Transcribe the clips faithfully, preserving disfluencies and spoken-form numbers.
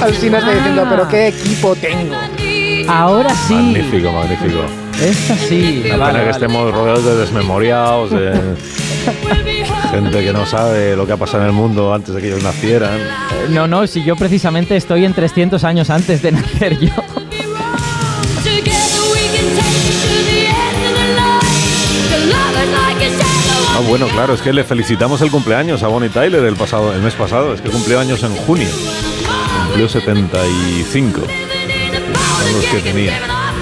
Alsina está diciendo, pero qué equipo tengo. Ahora sí. Magnífico, magnífico. Esta sí. La Vale, pena que vale. estemos rodeados de desmemoriados, de gente que no sabe lo que ha pasado en el mundo antes de que ellos nacieran. No, no, si yo precisamente estoy en trescientos años antes de nacer yo. Ah, bueno, claro, es que le felicitamos el cumpleaños a Bonnie Tyler el pasado, el mes pasado. Es que cumplió años en junio. Cumplió setenta y cinco. Son los que tenía.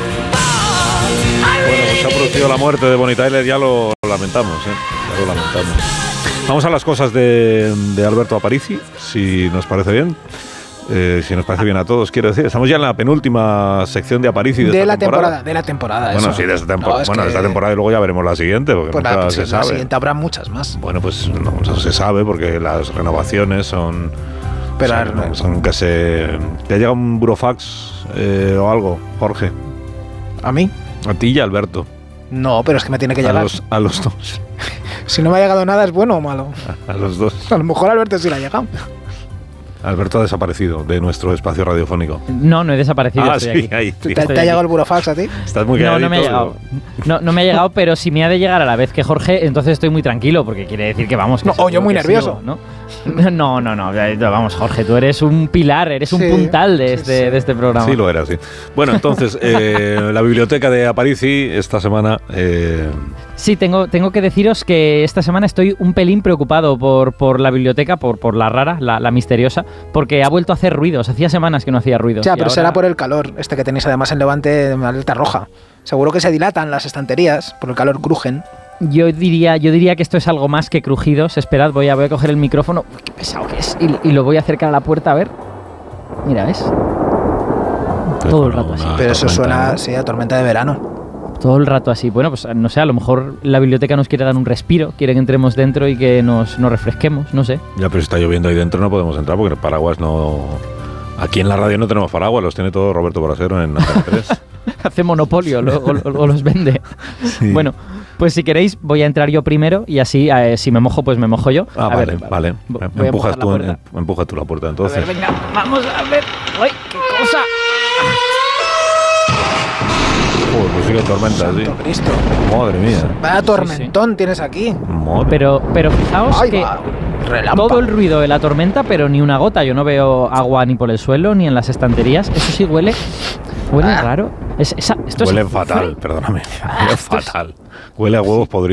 Bueno, pues se ha producido la muerte de Bonnie Tyler, ya lo lamentamos, ¿eh? Ya lo lamentamos. Vamos a las cosas de, de Alberto Aparici, si nos parece bien. Eh, si nos parece bien a todos, quiero decir. Estamos ya en la penúltima sección de Aparici de, De esta la temporada. temporada. De la temporada, Bueno, eso. sí, de esta, tempor- No, es bueno, de que- esta temporada y luego ya veremos la siguiente, porque Pues nunca la, se la sabe. siguiente habrá muchas más. Bueno, pues no, no se sabe porque las renovaciones son... Pero son, ahora- son que se... ¿Te ha llegado un burofax eh, o algo, Jorge? ¿A mí? A ti y a Alberto. No, pero es que me tiene que A llegar. los, a los dos. Si no me ha llegado nada, ¿es bueno o malo? A los dos. A lo mejor a Alberto sí le ha llegado. Alberto ha desaparecido de nuestro espacio radiofónico. No, no he desaparecido. Ah, estoy sí, aquí. ahí. sí. ¿Te, te ha llegado el burofax a ti? Estás muy No, no me ha calladito. llegado. No, no me ha llegado, pero si me ha de llegar a la vez que Jorge, entonces estoy muy tranquilo, porque quiere decir que vamos. Que No, o seguro yo muy que nervioso. sigo, ¿no? No, no, no, vamos, Jorge, tú eres un pilar, eres un Sí, puntal de sí, este, sí. de este programa. Sí, lo era, sí. Bueno, entonces, eh, la biblioteca de Aparici esta semana... Eh, Sí, tengo, tengo que deciros que esta semana estoy un pelín preocupado por, por la biblioteca, por, por la rara, la, la misteriosa, porque ha vuelto a hacer ruidos. Hacía semanas que no hacía ruidos. Ya, y pero ahora- será por el calor, este que tenéis además en Levante, en alerta roja. Seguro que se dilatan las estanterías, por el calor crujen. Yo diría, yo diría que esto es algo más que crujidos. Esperad, voy a, voy a coger el micrófono. Uy, qué pesado que es. Y, y lo voy a acercar a la puerta, a ver. Mira, ¿ves? Todo el rato así. una Pero eso tormenta, suena, ¿no? sí, a tormenta de verano. Todo el rato así. Bueno, pues no sé, a lo mejor la biblioteca nos quiere dar un respiro, quiere que entremos dentro y que nos, nos refresquemos, no sé. Ya, pero si está lloviendo ahí dentro no podemos entrar porque el paraguas no... Aquí en la radio no tenemos paraguas, los tiene todo Roberto Brasero en Antena tres. Hace monopolio lo- o, o- o los vende. Sí. Bueno, pues si queréis voy a entrar yo primero y así eh, si me mojo pues me mojo yo. Ah, A vale, ver, vale. voy a Empujas empujar la tú, puerta. em- empuja tú la puerta A entonces. ver, venga, vamos a ver. ¡Uy, qué cosa! Joder, pues sí que tormenta, sí. Santo Cristo. Madre mía. Vaya tormentón tienes aquí. Madre. Pero, pero fijaos Ay, que va, relámpago. todo el ruido de la tormenta, pero ni una gota. Yo no veo agua ni por el suelo ni en las estanterías. Eso sí huele, huele Ah. raro. Es, esa- esto es Huele azufre. fatal, perdóname. Huele esto es- fatal. Huele a huevos podridos.